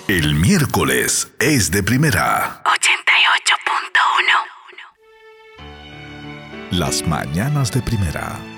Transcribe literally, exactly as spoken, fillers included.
El miércoles es de primera. ochenta y ocho punto uno. Las mañanas de primera.